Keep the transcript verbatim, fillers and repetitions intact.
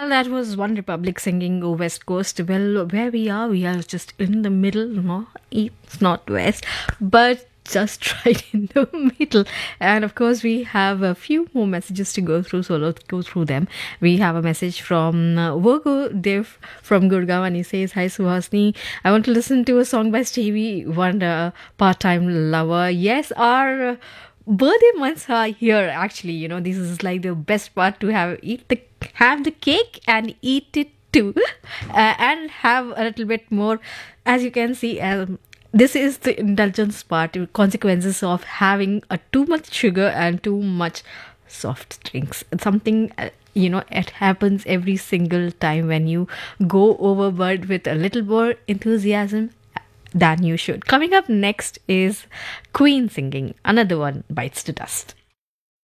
Well, that was One Republic singing "Oh West Coast." Well, where we are, we are just in the middle, no, east, not west, but just right in the middle. And of course, we have a few more messages to go through, so let's go through them. We have a message from uh, Virgo Dev from Gurgaon, and he says, "Hi Suhasni, I want to listen to a song by Stevie Wonder, Part Time Lover." Yes, our uh, birthday months are here. Actually, you know, this is like the best part to have eat the have the cake and eat it too, uh, and have a little bit more. As you can see, um, this is the indulgence part, consequences of having a too much sugar and too much soft drinks. It's something, uh, you know, it happens every single time when you go overboard with a little more enthusiasm than you should. Coming up next is Queen singing Another One Bites the Dust.